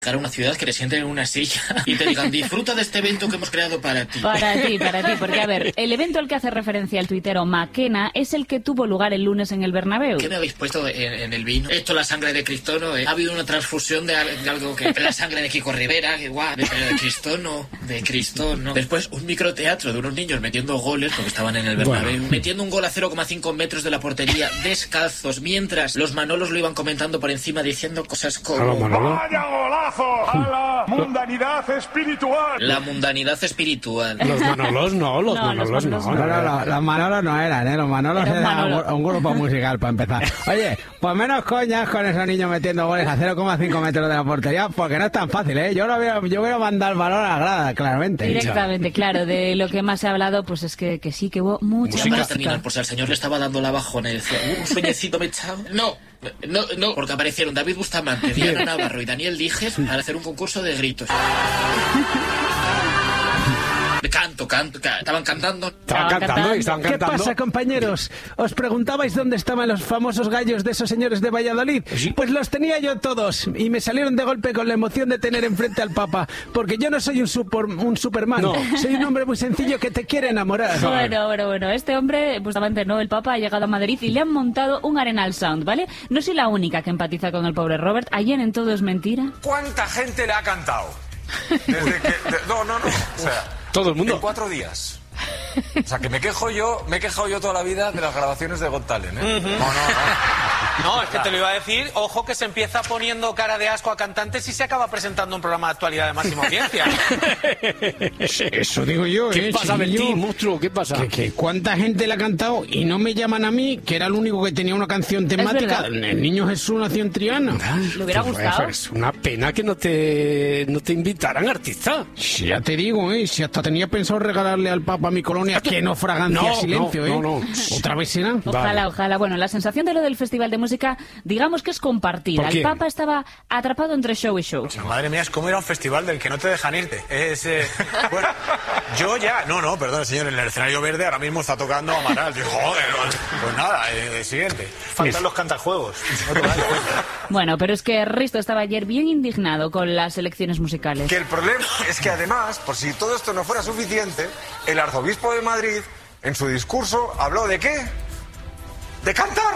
a una ciudad que te sienten en una silla y te digan, disfruta de este evento que hemos creado para ti. Para ti, porque a ver, el evento al que hace referencia el tuitero Maquena es el que tuvo lugar el lunes en el Bernabéu. ¿Qué me habéis puesto en el vino? Esto la sangre de Cristono, Ha habido una transfusión de algo que... La sangre de Kiko Rivera, que guau, de Cristono. Después un microteatro de unos niños metiendo goles, porque estaban en el Bernabéu, metiendo un gol a 0,5 metros de la portería, descalzos, mientras los Manolos lo iban comentando por encima diciendo cosas como... ¡Vaya golazo! ¡A la mundanidad espiritual! La mundanidad espiritual. Los Manolos no. Los Manolos no eran, Los Manolos eran un grupo musical, para empezar. Oye, pues menos coñas con esos niños metiendo goles a 0,5 metros de la portería, porque no es tan fácil, Yo hubiera mandado el balón a la grada, claramente. Directamente, claro. De lo que más se ha hablado, pues es que sí, que hubo mucha música. Para terminar, pues al señor le estaba dando la bajona y decía, un sueñecito me he echado. No, porque aparecieron David Bustamante, Diana Navarro y Daniel Dijes para hacer un concurso de gritos. Estaban cantando. ¿Qué pasa, compañeros? ¿Os preguntabais dónde estaban los famosos gallos de esos señores de Valladolid? ¿Sí? Pues los tenía yo todos y me salieron de golpe con la emoción de tener enfrente al Papa, porque yo no soy un Superman, soy un hombre muy sencillo que te quiere enamorar. Bueno, este hombre, justamente el Papa ha llegado a Madrid y le han montado un Arenal Sound, ¿vale? No soy la única que empatiza con el pobre Robert. Ayer en Todo es Mentira. ¿Cuánta gente le ha cantado? Desde que... No. O sea... Todo el mundo. En 4 días. O sea, que me he quejado yo toda la vida de las grabaciones de Got Talent, No, es que te lo iba a decir. Ojo que se empieza poniendo cara de asco a cantantes y se acaba presentando un programa de actualidad de máxima audiencia. Eso digo yo, ¿Qué pasa, Bertín, monstruo? ¿Qué pasa? Que cuánta gente le ha cantado y no me llaman a mí, que era el único que tenía una canción temática. El niño Jesús nació en Triana. ¿Le hubiera gustado? Es una pena que no te invitaran, artista. Sí, ya te digo, si hasta tenía pensado regalarle al Papa mi colonia, que no fragancia silencio, No. ¿Otra vez será? Ojalá. Bueno, la sensación de lo del Festival de Música, digamos que es compartida. El Papa estaba atrapado entre show y show. Madre mía, es como ir a un festival del que no te dejan irte. Bueno, yo ya... No, perdón, señor, en el escenario verde ahora mismo está tocando Amaral. Joder, pues nada, siguiente. Faltan los cantajuegos. Bueno, pero es que Risto estaba ayer bien indignado con las elecciones musicales. Que el problema es que además, por si todo esto no fuera suficiente, el arzobispo de Madrid, en su discurso, habló ¿de qué? ¡De cantar!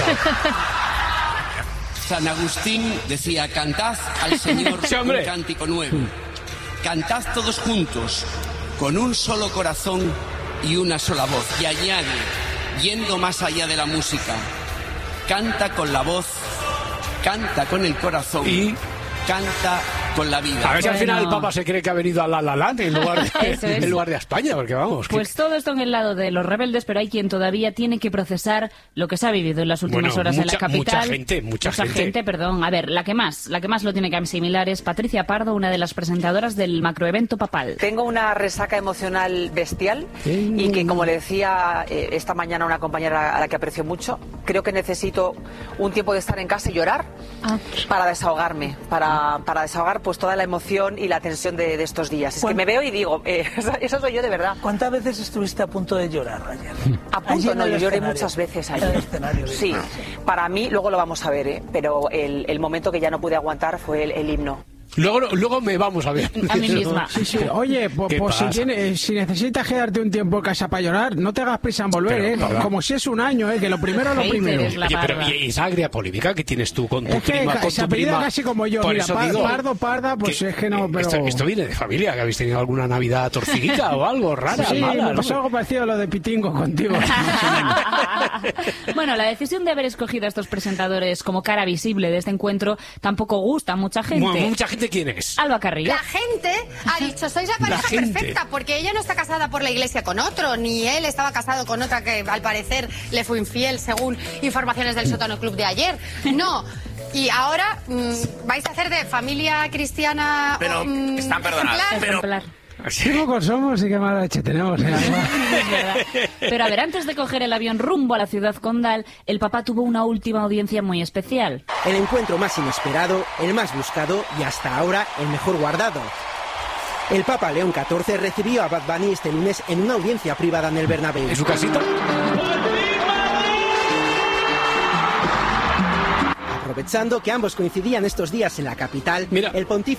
San Agustín decía, cantad al Señor un cántico nuevo. Cantad todos juntos, con un solo corazón y una sola voz. Y añade, yendo más allá de la música, canta con la voz, canta con el corazón y canta con la vida. A ver si al final el Papa se cree que ha venido a La Land en lugar de a España, porque vamos... Pues todo esto en el lado de los rebeldes, pero hay quien todavía tiene que procesar lo que se ha vivido en las últimas horas en la capital. Mucha gente. A ver, la que más lo tiene que asimilar es Patricia Pardo, una de las presentadoras del macroevento papal. Tengo una resaca emocional bestial y que, como le decía esta mañana a una compañera a la que aprecio mucho, creo que necesito un tiempo de estar en casa y llorar para desahogarme, para desahogar pues toda la emoción y la tensión de estos días. Es que me veo y digo, eso soy yo de verdad. ¿Cuántas veces estuviste a punto de llorar ayer? A punto, no, yo lloré muchas veces ayer. Sí, para mí, luego lo vamos a ver, pero el momento que ya no pude aguantar fue el himno. Luego me vamos a ver. A mí misma. Sí. Oye, pues si necesitas quedarte un tiempo en casa para llorar, no te hagas prisa en volver, como si es un año, que lo primero es lo primero. Oye, pero ¿y esa agria polémica que tienes tú con tu es que prima? Se apellida casi como yo. Por Mira, eso digo Parda, pues es que no, pero... Esto viene de familia, que habéis tenido alguna Navidad torcidita o algo rara, mala, me pasó algo parecido a lo de Pitingo contigo. Bueno, la decisión de haber escogido a estos presentadores como cara visible de este encuentro tampoco gusta a mucha gente. ¿Mucha gente quién es? Alba Carrillo. La gente ha dicho, sois la pareja perfecta, porque ella no está casada por la iglesia con otro, ni él estaba casado con otra que al parecer le fue infiel, según informaciones del Sótano Club de ayer. No. Y ahora vais a hacer de familia cristiana... Pero están perdonados. Qué pocos somos y qué mala leche tenemos. Es verdad. Pero a ver, antes de coger el avión rumbo a la ciudad condal, el Papa tuvo una última audiencia muy especial. El encuentro más inesperado, el más buscado y hasta ahora el mejor guardado. El Papa León XIV recibió a Bad Bunny este lunes en una audiencia privada en el Bernabéu. ¿En su casita? Aprovechando que ambos coincidían estos días en la capital, el pontífice